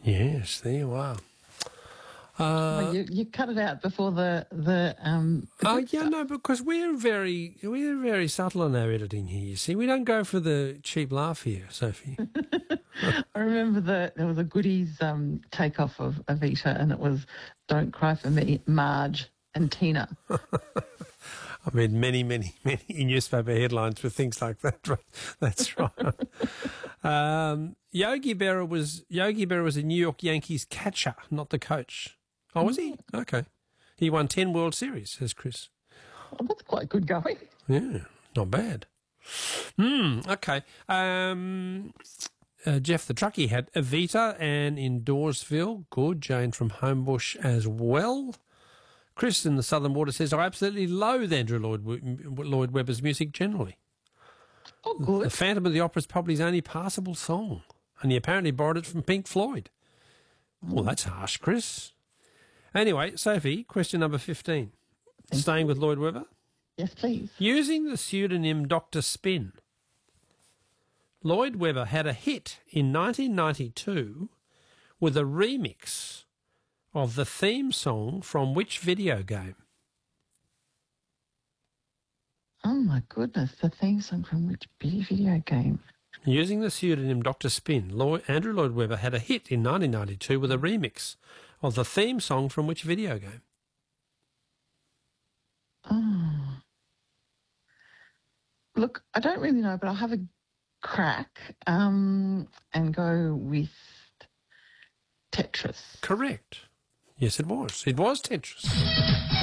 Yes, there you are. Well, you cut it out before the good stuff. No, because we're very subtle in our editing here. You see, we don't go for the cheap laugh here, Sophie. I remember there was a goodies takeoff of Evita, and it was "Don't Cry for Me," Marge and Tina. I mean, many newspaper headlines with things like that. Right? That's right. Yogi Berra was a New York Yankees catcher, not the coach. Oh, was he? Okay. He won 10 World Series, says Chris. Oh, that's quite good going. Yeah, not bad. Okay. Jeff the Truckie had Evita and in Dawesville. Good. Jane from Homebush as well. Chris in the Southern Water says, I absolutely loathe Andrew Lloyd Webber's music generally. Oh, good. The Phantom of the Opera is probably his only passable song, and he apparently borrowed it from Pink Floyd. Well, that's harsh, Chris. Anyway, Sophie, question number 15. Staying with Lloyd Webber? Yes, please. Using the pseudonym Dr. Spin, Lloyd Webber had a hit in 1992 with a remix of the theme song from which video game? Oh, my goodness. The theme song from which video game? Using the pseudonym Dr. Spin, Andrew Lloyd Webber had a hit in 1992 with a remix of the theme song from which video game? Oh. Look, I don't really know, but I'll have a crack and go with Tetris. Correct. Yes, it was. It was Tetris.